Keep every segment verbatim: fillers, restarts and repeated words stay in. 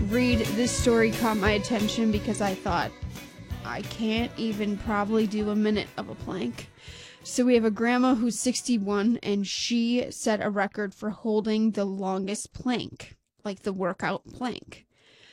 Reed, this story caught my attention because I thought, I can't even probably do a minute of a plank. So we have a grandma who's sixty-one, and she set a record for holding the longest plank, like the workout plank.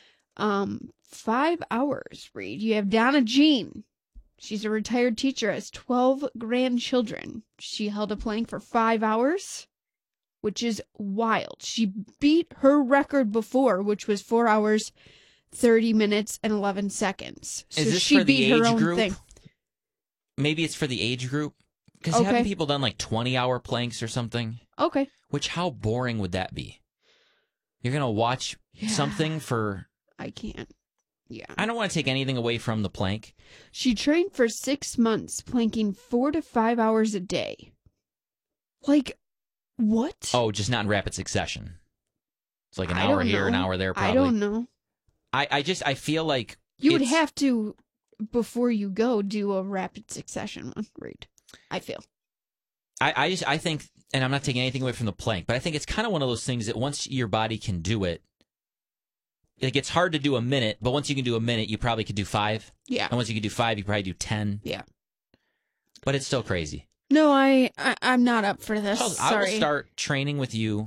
Um, five hours, Reed. You have Donna Jean. She's a retired teacher, has twelve grandchildren. She held a plank for five hours, which is wild. She beat her record before, which was four hours, thirty minutes, and eleven seconds. So is this she for beat the her age own group? thing. Maybe it's for the age group? Because Okay. haven't people done like twenty-hour planks or something? Okay. Which, how boring would that be? You're going to watch Yeah. something for... I can't. Yeah. I don't want to take anything away from the plank. She trained for six months, planking four to five hours a day. Like, what? Oh, just not in rapid succession. It's like an I hour don't here, an know. hour there, probably. I don't know. I, I just, I feel like... You would it's- have to, before you go, do a rapid succession one, Reed. I feel. I, I just, I think, and I'm not taking anything away from the plank, but I think it's kind of one of those things that once your body can do it, like it's hard to do a minute, but once you can do a minute, you probably could do five. Yeah. And once you can do five, you probably do ten. Yeah. But it's still crazy. No, I, I I'm not up for this. I'll, I Sorry. will start training with you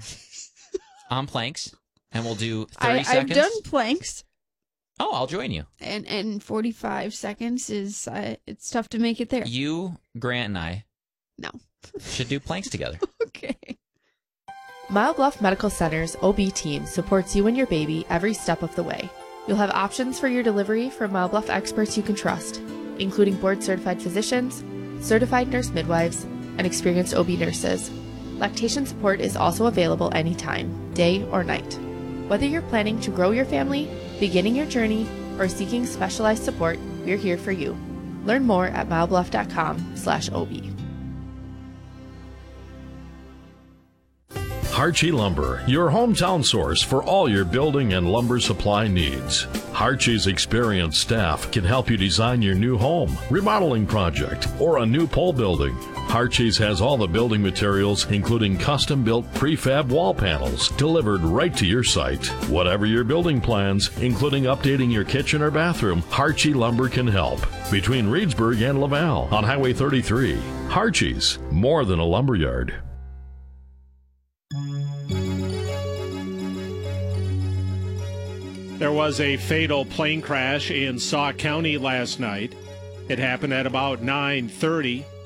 on planks, and we'll do thirty I, seconds. I've done planks, Oh, I'll join you. and and forty-five seconds is uh, it's tough to make it there. You, Grant, and I No. should do planks together. Okay. Mile Bluff Medical Center's O B team supports you and your baby every step of the way. You'll have options for your delivery from Mile Bluff experts you can trust, including board-certified physicians, certified nurse midwives, and experienced O B nurses. Lactation support is also available anytime, day or night. Whether you're planning to grow your family, beginning your journey, or seeking specialized support, we're here for you. Learn more at milebluff.com slash OB. Harchie Lumber, your hometown source for all your building and lumber supply needs. Harchie's experienced staff can help you design your new home, remodeling project, or a new pole building. Harchie's has all the building materials, including custom-built prefab wall panels, delivered right to your site. Whatever your building plans, including updating your kitchen or bathroom, Harchie Lumber can help. Between Reedsburg and Laval on Highway thirty-three. Harchie's, more than a lumberyard. There was a fatal plane crash in Sauk County last night. It happened at about nine thirty.